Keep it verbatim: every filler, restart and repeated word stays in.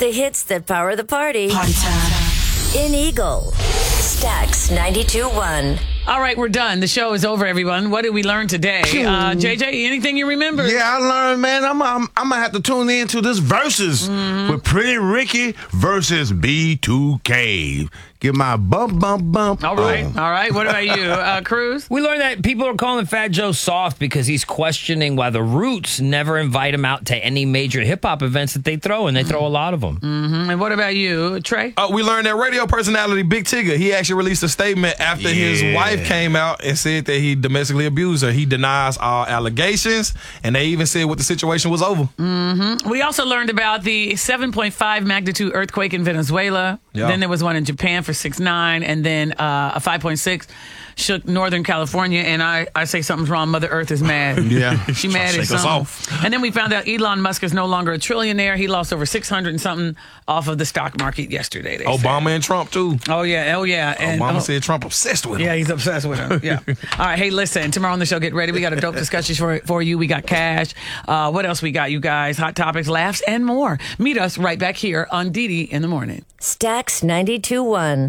The hits that power the party. Party time. In Eagle. Stax ninety-two point one. All right, we're done. The show is over, everyone. What did we learn today? Uh, J J, anything you remember? Yeah, I learned, man. I'm I'm, I'm going to have to tune in to this Versus mm-hmm. with Pretty Ricky versus B two K. Give my bump, bump, bump. All right, oh. all right. What about you, uh, Cruz? We learned that people are calling Fat Joe soft because he's questioning why the Roots never invite him out to any major hip-hop events that they throw, and they throw a lot of them. Mm-hmm. And what about you, Trey? Uh, we learned that radio personality Big Tigger, he actually released a statement after yeah. his wife came out and said that he domestically abused her. He denies all allegations, and they even said what the situation was over. Mm-hmm. We also learned about the seven point five magnitude earthquake in Venezuela. Yeah. Then there was one in Japan for six point nine, and then uh, a five point six shook Northern California. And I, I say something's wrong. Mother Earth is mad. Yeah, she mad at something. Off. And then we found out Elon Musk is no longer a trillionaire. He lost over six hundred and something off of the stock market yesterday. Obama said. and Trump too. Oh yeah, oh yeah. And, Obama oh, said Trump obsessed with him. Yeah, he's obsessed with him. Yeah. All right, hey, listen. Tomorrow on the show, get ready. We got a dope discussion for for you. We got cash. Uh, what else we got, you guys? Hot topics, laughs, and more. Meet us right back here on Dee Dee in the Morning. Stax ninety-two point one.